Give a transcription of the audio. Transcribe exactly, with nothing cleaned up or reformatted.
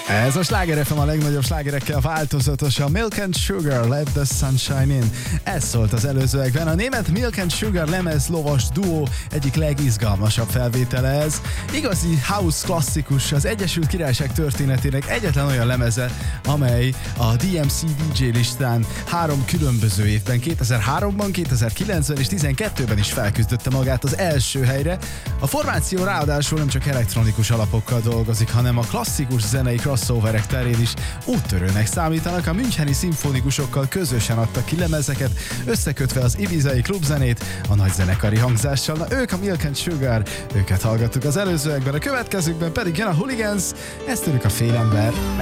Ez a Sláger ef em a legnagyobb slágerekkel változatosan. Milk and Sugar, Let the Sunshine In. Ez szólt az előzőekben. A német Milk and Sugar lemez lovas duó egyik legizgalmasabb felvétele ez. Igazi house klasszikus, az Egyesült Királyság történetének egyetlen olyan lemeze, amely a dé em cé dé dzsé listán három különböző évben, kétezer-háromban, kétezer-kilencben és tizenkettőben is felküzdötte magát az első helyre. A formáció ráadásul nem csak elektronikus alapokkal dolgozik, hanem a klasszikus zenei crossoverek terén is úttörőnek számítanak. A müncheni szimfonikusokkal közösen adtak ki lemezeket, összekötve az ibizai klubzenét a nagy zenekari hangzással. Na, ők a Milk and Sugar, őket hallgattuk az előzőekben, a következőkben pedig jön a Hooligans, ez tőlük a Félember.